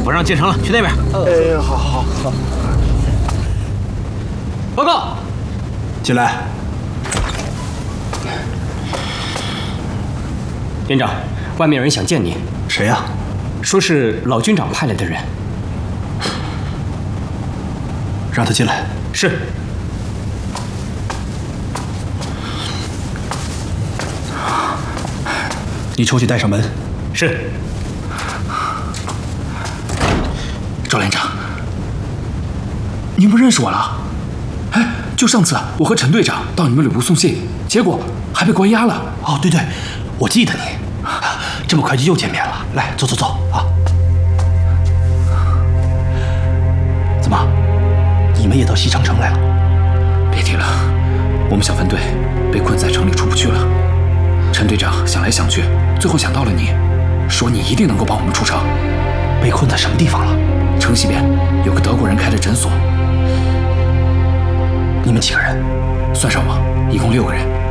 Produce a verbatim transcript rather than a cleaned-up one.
我让进城了，去那边。 哎，好好好。 报告， 进来。 连长，外面有人想见你。 谁呀？ 说是老军长派来的人。 让他进来。 是。 你出去带上门。 是。 赵连长，您不认识我了？哎，就上次我和陈队长到你们旅部送信，结果还被关押了。 哦，对对，我记得你。这么快就又见面了，来，坐坐坐啊。怎么，你们也到西长城来了？ 别提了，我们小分队被困在城里出不去了。陈队长想来想去，最后想到了你，说你一定能够帮我们出城。 被困在什么地方了？ 城西边有个德国人开的诊所。 你们几个人？ 算上我，一共六个人。